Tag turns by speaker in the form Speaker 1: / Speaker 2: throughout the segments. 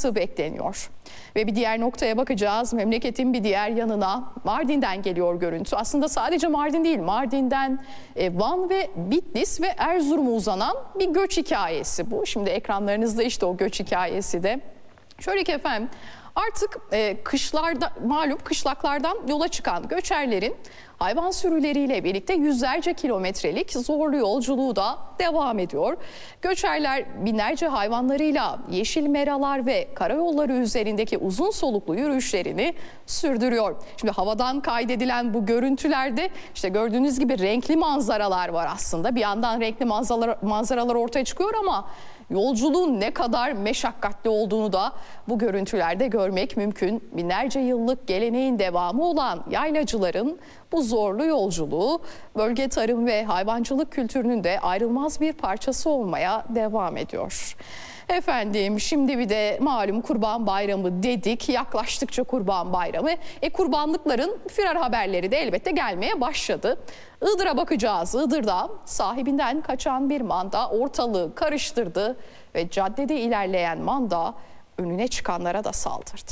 Speaker 1: olması bekleniyor. Ve bir diğer noktaya bakacağız. Memleketin bir diğer yanına Mardin'den geliyor görüntü. Aslında sadece Mardin değil, Mardin'den Van ve Bitlis ve Erzurum'a uzanan bir göç hikayesi bu. Şimdi ekranlarınızda işte o göç hikayesi de. Şöyle ki efendim, artık kışlarda malum kışlaklardan yola çıkan göçerlerin hayvan sürüleriyle birlikte yüzlerce kilometrelik zorlu yolculuğu da devam ediyor. Göçerler binlerce hayvanlarıyla yeşil meralar ve karayolları üzerindeki uzun soluklu yürüyüşlerini sürdürüyor. Şimdi havadan kaydedilen bu görüntülerde işte gördüğünüz gibi renkli manzaralar var aslında. Bir yandan renkli manzaralar ortaya çıkıyor ama yolculuğun ne kadar meşakkatli olduğunu da bu görüntülerde görmek mümkün. Binlerce yıllık geleneğin devamı olan yaylacıların bu zorlu yolculuğu bölge tarım ve hayvancılık kültürünün de ayrılmaz bir parçası olmaya devam ediyor. Efendim şimdi bir de malum Kurban Bayramı dedik. Yaklaştıkça Kurban Bayramı. Kurbanlıkların firar haberleri de elbette gelmeye başladı. Iğdır'a bakacağız. Iğdır'da sahibinden kaçan bir manda ortalığı karıştırdı ve caddede ilerleyen manda önüne çıkanlara da saldırdı.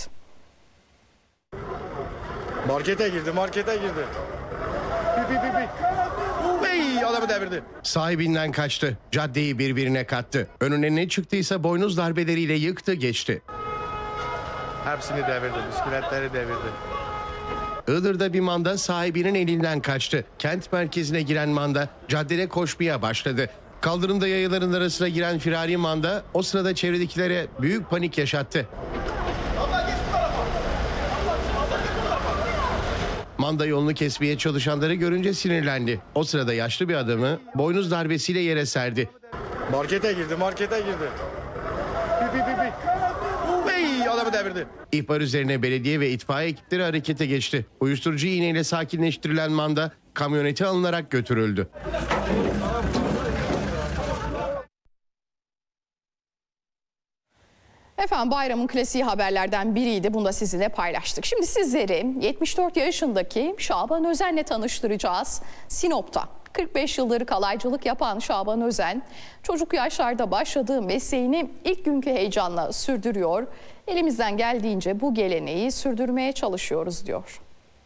Speaker 2: Markete girdi. Adamı devirdi.
Speaker 3: Sahibinden kaçtı. Caddeyi birbirine kattı. Önüne ne çıktıysa boynuz darbeleriyle yıktı geçti.
Speaker 2: Hepsini devirdi. Bisikletleri devirdi.
Speaker 3: Iğdır'da bir manda sahibinin elinden kaçtı. Kent merkezine giren manda caddede koşmaya başladı. Kaldırımda yayaların arasına giren firari manda o sırada çevredekilere büyük panik yaşattı. Manda yolunu kesmeye çalışanları görünce sinirlendi. O sırada yaşlı bir adamı boynuz darbesiyle yere serdi.
Speaker 2: Markete girdi. Adamı devirdi.
Speaker 3: İhbar üzerine belediye ve itfaiye ekipleri harekete geçti. Uyuşturucu iğneyle sakinleştirilen manda kamyonete alınarak götürüldü.
Speaker 1: Efendim bayramın klasiği haberlerden biriydi. Bunu da sizinle paylaştık. Şimdi sizleri 74 yaşındaki Şaban Özen'le tanıştıracağız. Sinop'ta 45 yıldır kalaycılık yapan Şaban Özen, çocuk yaşlarda başladığı mesleğini ilk günkü heyecanla sürdürüyor. Elimizden geldiğince bu geleneği sürdürmeye çalışıyoruz diyor.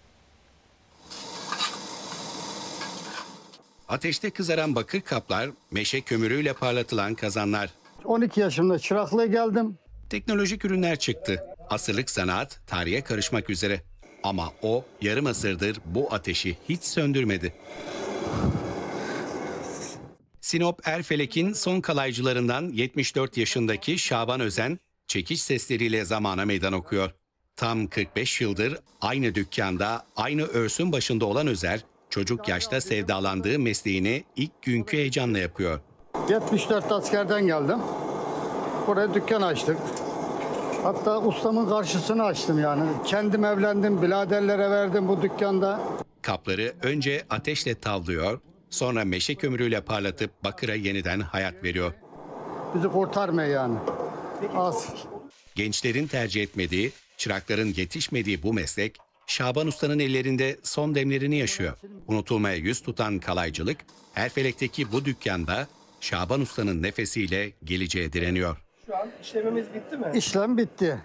Speaker 4: Ateşte kızaran bakır kaplar, meşe kömürüyle parlatılan kazanlar.
Speaker 5: 12 yaşımda çıraklığa geldim.
Speaker 4: Teknolojik ürünler çıktı. Asırlık sanat tarihe karışmak üzere. Ama o yarım asırdır bu ateşi hiç söndürmedi. Sinop Erfelek'in son kalaycılarından 74 yaşındaki Şaban Özen, çekiç sesleriyle zamana meydan okuyor. Tam 45 yıldır aynı dükkanda, aynı örsün başında olan Özer, çocuk yaşta sevdalandığı mesleğini ilk günkü heyecanla yapıyor.
Speaker 5: 74 askerden geldim. Buraya dükkan açtık. Hatta ustamın karşısını açtım yani. Kendim evlendim, biraderlere verdim bu dükkanda.
Speaker 4: Kapları önce ateşle tavlıyor, sonra meşe kömürüyle parlatıp bakıra yeniden hayat veriyor.
Speaker 5: Bizi kurtarmıyor yani. Az.
Speaker 4: Gençlerin tercih etmediği, çırakların yetişmediği bu meslek, Şaban Usta'nın ellerinde son demlerini yaşıyor. Unutulmaya yüz tutan kalaycılık, Erfelek'teki bu dükkanda Şaban Usta'nın nefesiyle geleceğe direniyor.
Speaker 6: Şu an işlemimiz bitti mi?
Speaker 5: İşlem bitti.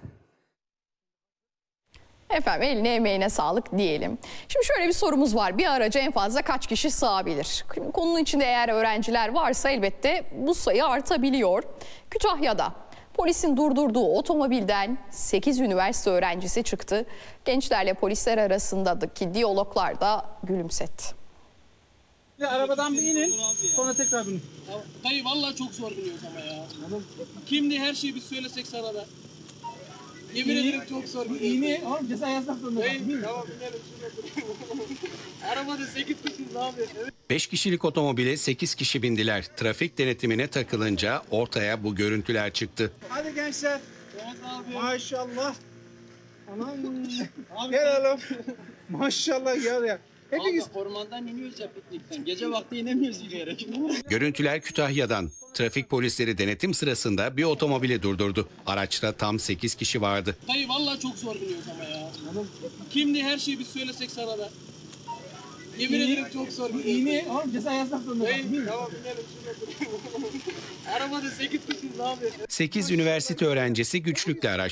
Speaker 1: Efendim eline emeğine sağlık diyelim. Şimdi şöyle bir sorumuz var. Bir araca en fazla kaç kişi sığabilir? Konunun içinde eğer öğrenciler varsa elbette bu sayı artabiliyor. Kütahya'da polisin durdurduğu otomobilden 8 üniversite öğrencisi çıktı. Gençlerle polisler arasındaki diyaloglar da gülümsetti.
Speaker 6: Arabadan bir inin, sonra tekrar binin.
Speaker 7: Dayı vallahi çok zor biniyoruz ama ya. Kimdi her şeyi biz söylesek sana da. Yemin ederim çok zor biniyoruz.
Speaker 6: İğne, ama ceza yazmak zorunda.
Speaker 7: Tamam binelim. Arabada 8 kişiyiz abi.
Speaker 4: 5 kişilik otomobile 8 kişi bindiler. Trafik denetimine takılınca ortaya bu görüntüler çıktı.
Speaker 6: Hadi gençler.
Speaker 7: Evet abi.
Speaker 6: Maşallah. Anam. Gel oğlum. Maşallah ya. Hepiniz.
Speaker 7: Abi ormandan iniyoruz ya piknikten. Gece vakti inemiyoruz yürüyerek.
Speaker 4: Görüntüler Kütahya'dan. Trafik polisleri denetim sırasında bir otomobili durdurdu. Araçta tam 8 kişi vardı.
Speaker 7: Dayı vallahi çok zor biniyoruz ama ya. Kimdi her şeyi biz söylesek sana da. Yemin ederim çok zor biniyoruz.
Speaker 6: İğne, ama ceza yazmak zorunda.
Speaker 7: Tamam binelim. Arabada 8 kişiyiz abi.
Speaker 4: 8 üniversite öğrencisi güçlükle araç